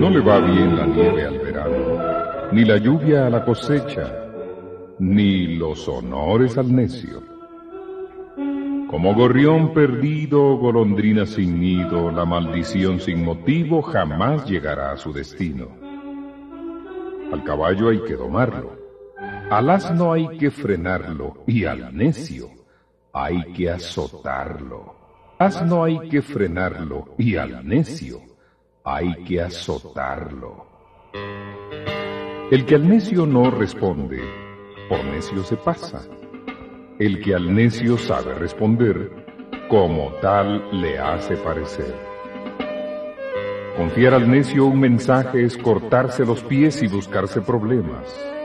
No le va bien la nieve al verano, ni la lluvia a la cosecha, ni los honores al necio. Como gorrión perdido, golondrina sin nido, la maldición sin motivo jamás llegará a su destino. Al caballo hay que domarlo, al asno hay que frenarlo, y al necio hay que azotarlo. Asno hay que frenarlo, y al necio hay que azotarlo. El que al necio no responde, por necio se pasa. El que al necio sabe responder, como tal le hace parecer. Confiar al necio un mensaje es cortarse los pies y buscarse problemas.